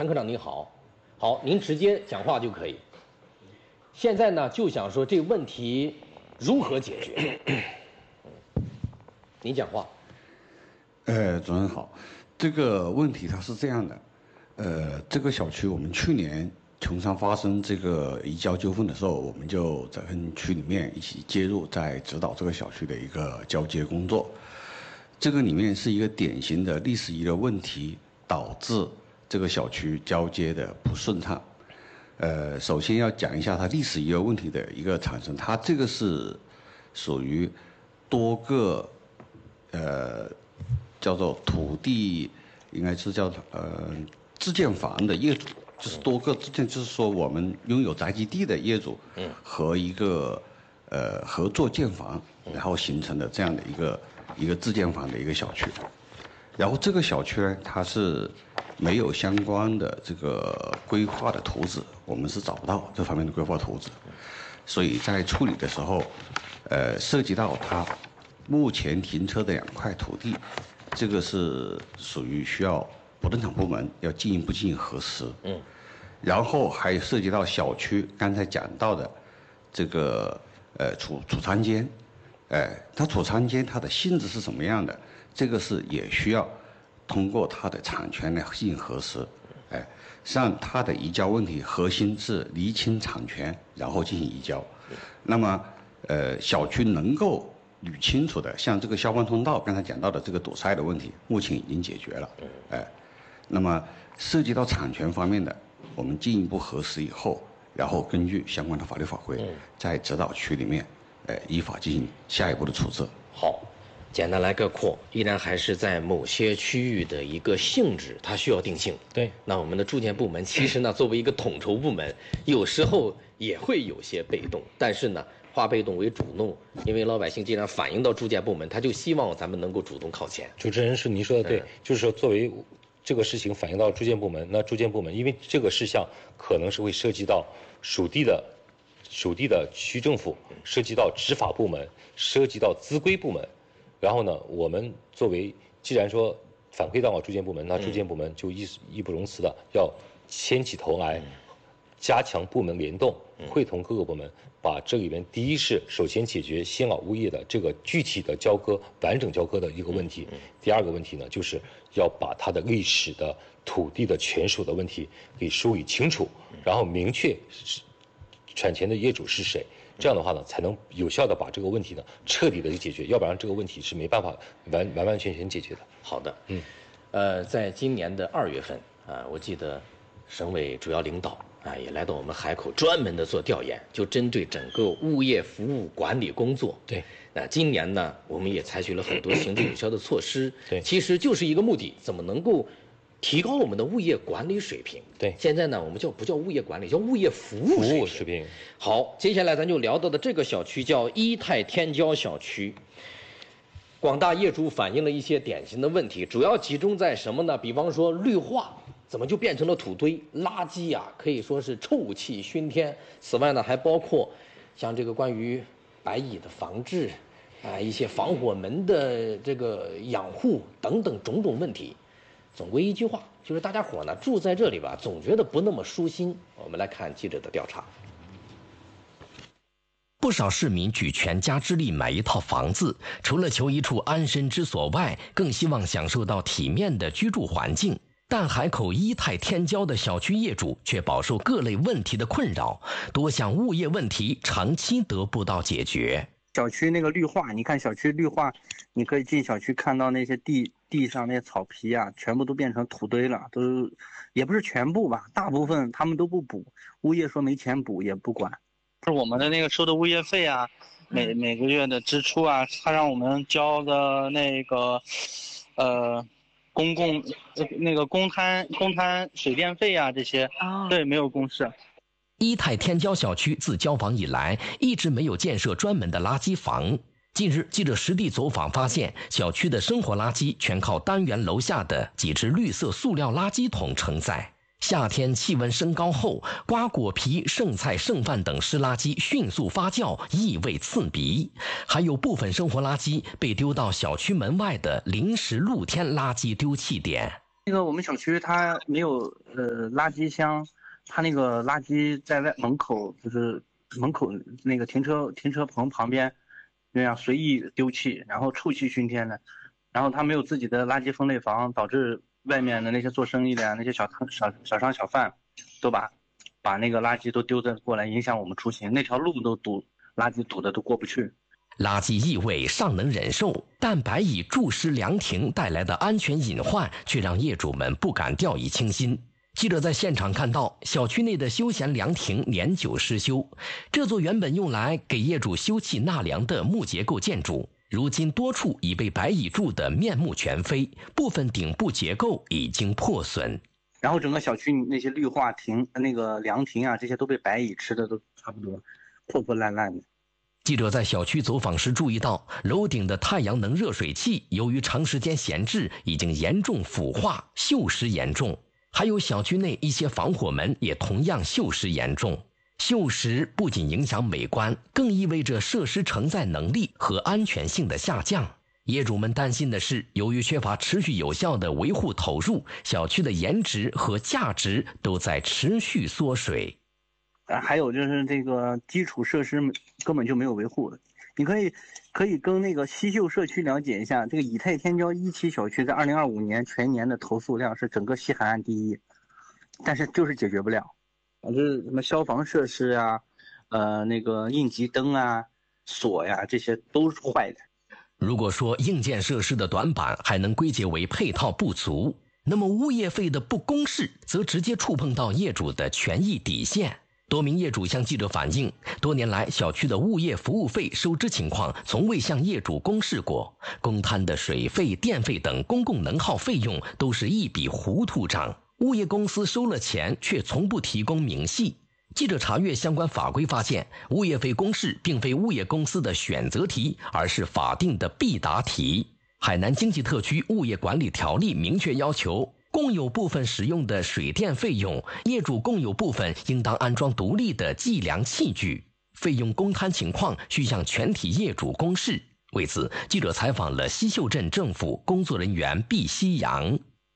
谭科长您好，好，您直接讲话就可以。现在呢，就想说这个问题如何解决？您讲话。 主任好，这个问题它是这样的，这个小区我们去年琼山发生这个移交纠纷的时候，我们就在跟区里面一起介入，在指导这个小区的一个交接工作。这个里面是一个典型的历史遗留问题导致这个小区交接的不顺畅。首先要讲一下它历史遗留问题的一个产生，它这个是属于多个叫做土地，应该是叫自建房的业主，就是多个自建，就是说我们拥有宅基地的业主，和一个合作建房，然后形成的这样的一个自建房的一个小区。然后这个小区呢，它是没有相关的这个规划的图纸，我们是找不到这方面的规划图纸，所以在处理的时候，涉及到它目前停车的2块土地，这个是属于需要不动产部门要进一步进行核实。然后还涉及到小区刚才讲到的这个储藏间，它储藏间它的性质是什么样的？这个是也需要通过它的产权来进行核实。实际上它的移交问题核心是厘清产权，然后进行移交。那么小区能够捋清楚的，像这个消防通道刚才讲到的这个堵塞的问题，目前已经解决了。那么涉及到产权方面的，我们进一步核实以后，然后根据相关的法律法规，在指导区里面，依法进行下一步的处置。 好，简单来概括，依然还是在某些区域的一个性质，它需要定性。 对， 那我们的住建部门其实呢，作为一个统筹部门，有时候也会有些被动，但是呢，化被动为主动，因为老百姓既然反映到住建部门，他就希望咱们能够主动靠前。 主持人是您说的对，就是说作为这个事情反映到住建部门，那住建部门因为这个事项可能是会涉及到属地的区政府，涉及到执法部门，涉及到资规部门，然后呢，我们作为既然说反馈到住建部门，那住建部门就义不容辞的要牵起头来，加强部门联动，会同各个部门，把这里面第一是首先解决先老物业的这个具体的交割完整交割的一个问题，第二个问题呢，就是要把它的历史的土地的权属的问题给梳理清楚，然后明确产权的业主是谁，这样的话呢，才能有效的把这个问题呢彻底的解决，要不然这个问题是没办法完全解决的。 好的，在今年的2月份我记得省委主要领导也来到我们海口，专门的做调研，就针对整个物业服务管理工作。 对， 今年呢，我们也采取了很多行之有效的措施。 对， 其实就是一个目的，怎么能够提高我们的物业管理水平？ 对， 现在呢，我们不叫物业管理，叫物业服务水平。好，接下来咱就聊到的这个小区叫一泰天骄小区。广大业主反映了一些典型的问题，主要集中在什么呢？比方说绿化怎么就变成了土堆，垃圾可以说是臭气熏天。此外呢，还包括像这个关于白蚁的防治一些防火门的这个养护等等种种问题。总归一句话，就是大家伙呢住在这里吧，总觉得不那么舒心。我们来看记者的调查。 不少市民举全家之力买一套房子，除了求一处安身之所外，更希望享受到体面的居住环境。但海口一泰天骄的小区业主却饱受各类问题的困扰，多项物业问题长期得不到解决。 小区那个绿化，你看小区绿化，你可以进小区看到那些地上那些草皮全部都变成土堆了，也不是全部吧，大部分他们都不补，物业说没钱补也不管。是我们的那个收的物业费每个月的支出他让我们交的那个公摊水电费这些，对，没有公示。 一泰天骄小区自交房以来，一直没有建设专门的垃圾房。近日，记者实地走访发现，小区的生活垃圾全靠单元楼下的几只绿色塑料垃圾桶承载。夏天气温升高后，瓜果皮、剩菜剩饭等湿垃圾迅速发酵，异味刺鼻。还有部分生活垃圾被丢到小区门外的临时露天垃圾丢弃点。 那个我们小区它没有垃圾箱，它那个垃圾在门口，就是门口那个停车棚旁边，那样随意丢弃，然后臭气熏天的，然后它没有自己的垃圾分类房，导致外面的那些做生意的呀，那些小商小贩，都把那个垃圾都丢着过来，影响我们出行，那条路都堵，垃圾堵的都过不去。 垃圾异味尚能忍受，但白蚁蛀湿凉亭带来的安全隐患却让业主们不敢掉以轻心。记者在现场看到，小区内的休闲凉亭年久失修，这座原本用来给业主休憩纳凉的木结构建筑，如今多处已被白蚁蛀得面目全非，部分顶部结构已经破损。 然后整个小区那些绿化亭、那个凉亭啊，这些都被白蚁吃的都差不多破破烂烂的。 记者在小区走访时注意到，楼顶的太阳能热水器由于长时间闲置，已经严重腐化，锈蚀严重。还有小区内一些防火门也同样锈蚀严重。锈蚀不仅影响美观，更意味着设施承载能力和安全性的下降。业主们担心的是，由于缺乏持续有效的维护投入，小区的颜值和价值都在持续缩水。 还有就是这个基础设施根本就没有维护。你可以跟那个西秀社区了解一下，这个以太天骄1期小区在2025年全年的投诉量是整个西海岸第一，但是就是解决不了，就是什么消防设施啊，那个应急灯啊、锁呀，这些都是坏的。 如果说硬件设施的短板还能归结为配套不足，那么物业费的不公示则直接触碰到业主的权益底线。多名业主向记者反映，多年来小区的物业服务费收支情况从未向业主公示过，公摊的水费、电费等公共能耗费用都是一笔糊涂账，物业公司收了钱却从不提供明细。记者查阅相关法规发现，物业费公示并非物业公司的选择题，而是法定的必答题。海南经济特区物业管理条例明确要求，共有部分使用的水电费用，业主共有部分应当安装独立的计量器具，费用公摊情况需向全体业主公示。为此，记者采访了西秀镇政府工作人员毕西阳。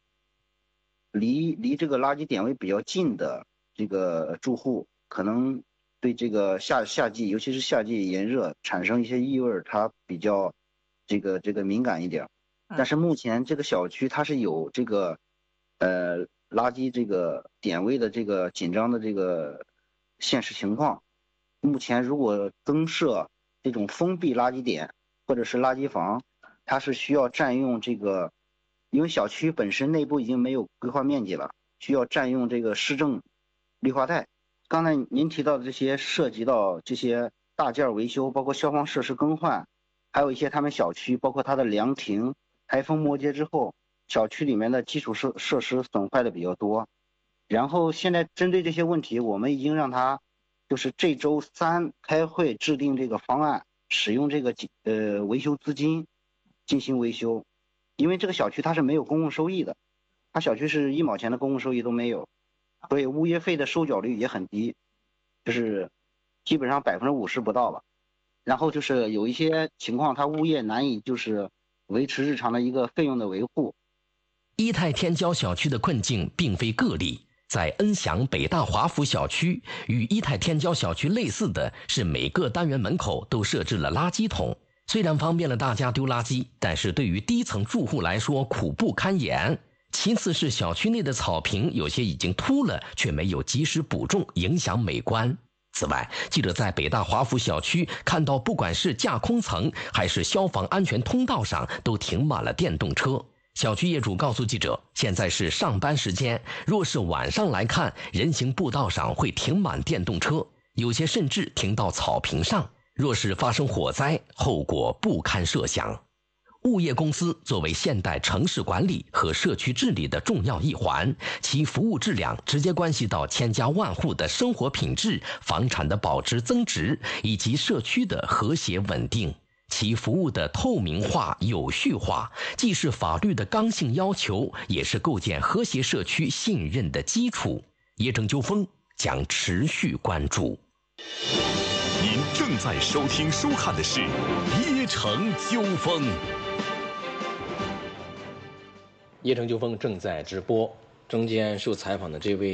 离这个垃圾点位比较近的这个住户，可能对这个夏季，尤其是夏季炎热产生一些异味，它比较这个敏感一点。但是目前这个小区它是有这个垃圾这个点位的这个紧张的这个现实情况。目前如果增设这种封闭垃圾点或者是垃圾房，它是需要占用这个，因为小区本身内部已经没有规划面积了，需要占用这个市政绿化带。刚才您提到的这些涉及到这些大件维修，包括消防设施更换，还有一些他们小区包括它的凉亭台风末节之后，小区里面的基础设施损坏的比较多。然后现在针对这些问题，我们已经让他就是这周3开会制定这个方案，使用这个维修资金进行维修。因为这个小区它是没有公共收益的，它小区是1毛钱的公共收益都没有，所以物业费的收缴率也很低，就是基本上50%不到吧。然后就是有一些情况，它物业难以就是维持日常的一个费用的维护。 伊泰天骄小区的困境并非个例，在恩祥北大华府小区，与伊泰天骄小区类似的是，每个单元门口都设置了垃圾桶。虽然方便了大家丢垃圾，但是对于低层住户来说苦不堪言。其次是小区内的草坪有些已经秃了，却没有及时补种，影响美观。此外，记者在北大华府小区看到，不管是架空层还是消防安全通道上，都停满了电动车。小区业主告诉记者，现在是上班时间，若是晚上来看，人行步道上会停满电动车，有些甚至停到草坪上。若是发生火灾，后果不堪设想。物业公司作为现代城市管理和社区治理的重要一环，其服务质量直接关系到千家万户的生活品质、房产的保值增值以及社区的和谐稳定。其服务的透明化、有序化，既是法律的刚性要求，也是构建和谐社区信任的基础。业政纠纷将持续关注。 您正在收听收看的是《业城纠纷》。 夜城秋风正在直播，中间受采访的这位